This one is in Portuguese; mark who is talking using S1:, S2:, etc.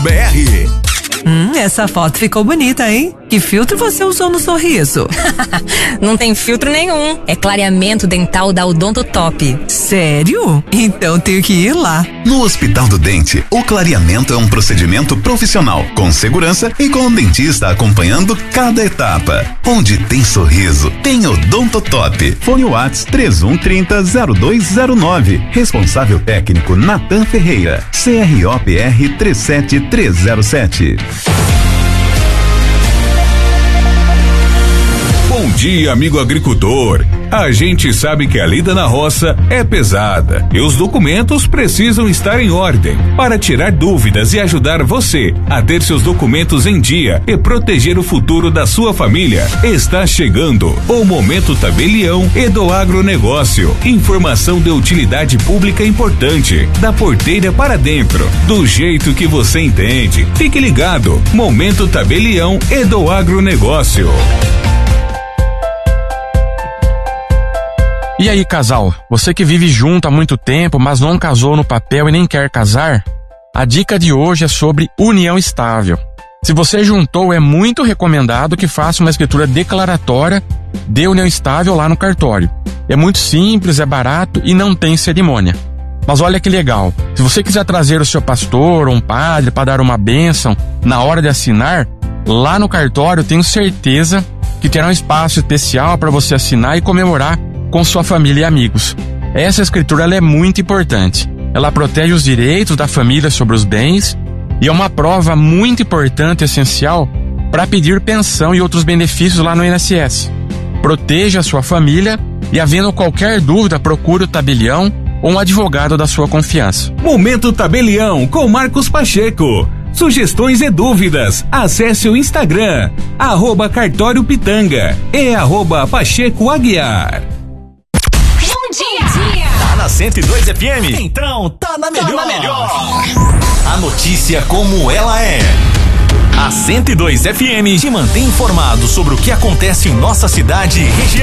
S1: Essa foto ficou bonita, hein? Que filtro você usou no sorriso?
S2: Não tem filtro nenhum. É clareamento dental da Odontotop.
S1: Sério? Então tenho que ir lá.
S3: No Hospital do Dente, o clareamento é um procedimento profissional, com segurança e com o dentista acompanhando cada etapa. Onde tem sorriso, tem Odontotop. Fone WhatsApp 3130-0209. Responsável técnico Natan Ferreira. CROPR 37307.
S4: Bom dia, amigo agricultor. A gente sabe que a lida na roça é pesada e os documentos precisam estar em ordem. Para tirar dúvidas e ajudar você a ter seus documentos em dia e proteger o futuro da sua família, está chegando o Momento Tabelião e do Agronegócio. Informação de utilidade pública importante, da porteira para dentro, do jeito que você entende. Fique ligado, Momento Tabelião e do Agronegócio.
S5: E aí, casal, você que vive junto há muito tempo, mas não casou no papel e nem quer casar? A dica de hoje é sobre união estável. Se você juntou, é muito recomendado que faça uma escritura declaratória de união estável lá no cartório. É muito simples, é barato e não tem cerimônia. Mas olha que legal, se você quiser trazer o seu pastor ou um padre para dar uma bênção na hora de assinar, lá no cartório tenho certeza que terá um espaço especial para você assinar e comemorar com sua família e amigos. Essa escritura ela é muito importante. Ela protege os direitos da família sobre os bens e é uma prova muito importante e essencial para pedir pensão e outros benefícios lá no INSS. Proteja a sua família e, havendo qualquer dúvida, procure o tabelião ou um advogado da sua confiança.
S4: Momento Tabelião com Marcos Pacheco. Sugestões e dúvidas, acesse o Instagram @cartóriopitanga e @pachecoaguiar.
S6: Bom dia!
S7: Tá na 102 FM? Então tá na melhor. A notícia como ela é. A 102 FM te mantém informado sobre o que acontece em nossa cidade e região.